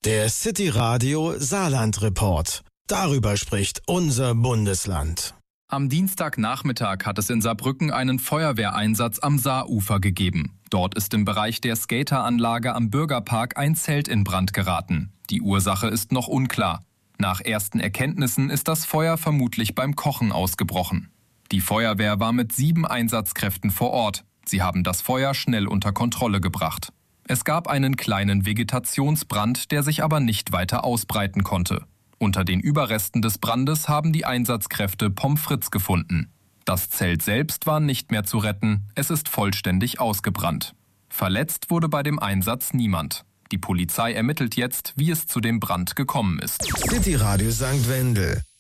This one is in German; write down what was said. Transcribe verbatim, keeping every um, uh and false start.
Der City Radio Saarland Report. Darüber spricht unser Bundesland. Am Dienstagnachmittag hat es in Saarbrücken einen Feuerwehreinsatz am Saarufer gegeben. Dort ist im Bereich der Skateranlage am Bürgerpark ein Zelt in Brand geraten. Die Ursache ist noch unklar. Nach ersten Erkenntnissen ist das Feuer vermutlich beim Kochen ausgebrochen. Die Feuerwehr war mit sieben Einsatzkräften vor Ort. Sie haben das Feuer schnell unter Kontrolle gebracht. Es gab einen kleinen Vegetationsbrand, der sich aber nicht weiter ausbreiten konnte. Unter den Überresten des Brandes haben die Einsatzkräfte Pommes frites gefunden. Das Zelt selbst war nicht mehr zu retten, es ist vollständig ausgebrannt. Verletzt wurde bei dem Einsatz niemand. Die Polizei ermittelt jetzt, wie es zu dem Brand gekommen ist. City Radio Sankt Wendel.